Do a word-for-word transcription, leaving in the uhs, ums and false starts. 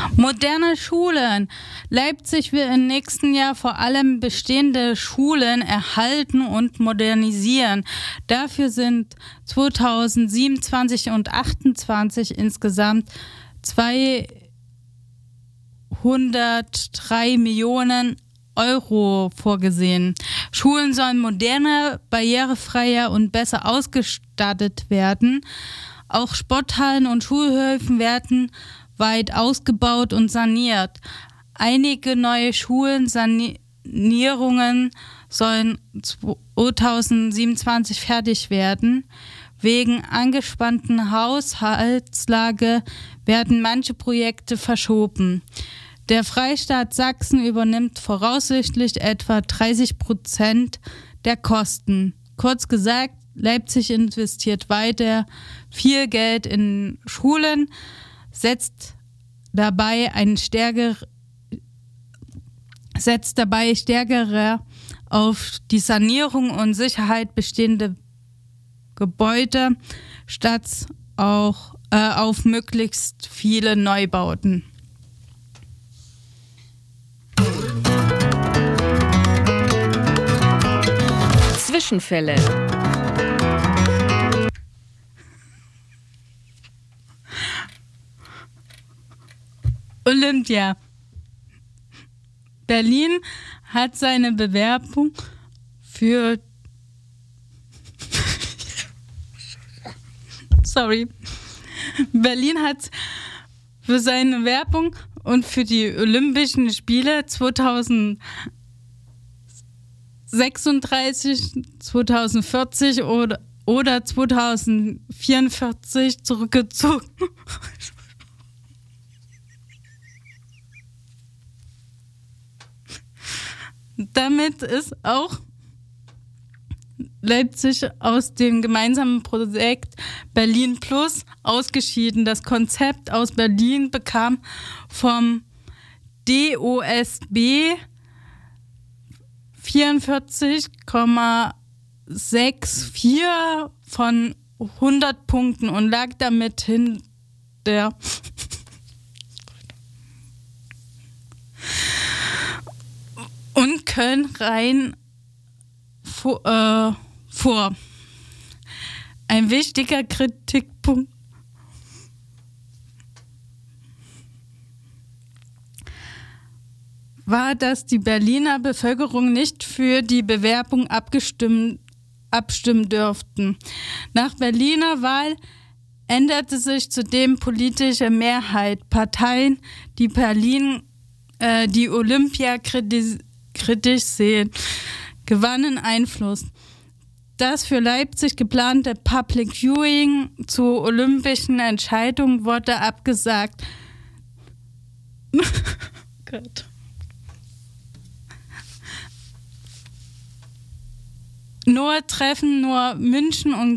Moderne Schulen. Leipzig will im nächsten Jahr vor allem bestehende Schulen erhalten und modernisieren. Dafür sind zweitausendsiebenundzwanzig und achtundzwanzig insgesamt zweihundertdrei Millionen Euro vorgesehen. Schulen sollen moderner, barrierefreier und besser ausgestattet werden. Auch Sporthallen und Schulhöfe werden weit ausgebaut und saniert. Einige neue Schulen-Sanierungen sollen zweitausendsiebenundzwanzig fertig werden. Wegen angespannten Haushaltslage werden manche Projekte verschoben. Der Freistaat Sachsen übernimmt voraussichtlich etwa dreißig Prozent der Kosten. Kurz gesagt, Leipzig investiert weiter viel Geld in Schulen, setzt dabei ein stärker, setzt dabei stärker auf die Sanierung und Sicherheit bestehender Gebäude statt auch äh, auf möglichst viele Neubauten. Zwischenfälle. Olympia. Berlin hat seine Bewerbung für Sorry. Berlin hat für seine Werbung und für die Olympischen Spiele zweitausendsechsunddreißig, zweitausendvierzig oder, oder zweitausendvierundvierzig zurückgezogen. Damit ist auch Leipzig aus dem gemeinsamen Projekt Berlin Plus ausgeschieden. Das Konzept aus Berlin bekam vom D O S B vierundvierzig Komma vierundsechzig von hundert Punkten und lag damit hinter und Köln rein vor, äh, vor. Ein wichtiger Kritikpunkt war, dass die Berliner Bevölkerung nicht für die Bewerbung abgestimmt, abstimmen dürften. Nach Berliner Wahl änderte sich zudem politische Mehrheit. Parteien, die Berlin, äh, die Olympia kritisch, kritisch sehen, gewannen Einfluss. Das für Leipzig geplante Public Viewing zur olympischen Entscheidung wurde abgesagt. Gott. Nur treffen nur München und